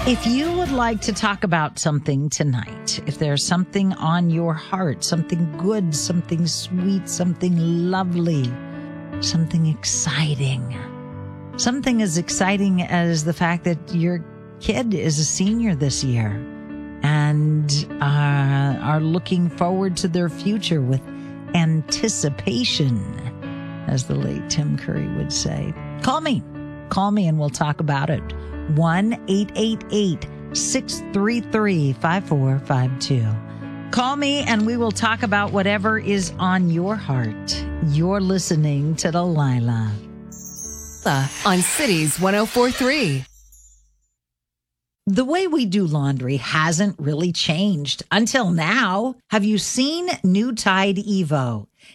If you would like to talk about something tonight, if there's something on your heart, something good, something sweet, something lovely, something exciting, something as exciting as the fact that your kid is a senior this year and are looking forward to their future with anticipation, as the late Tim Curry would say, call me and we'll talk about it. 1-888-633-5452. Call me and we will talk about whatever is on your heart. You're listening to Delilah. On Cities 104.3. The way we do laundry hasn't really changed until now. Have you seen new Tide Evo?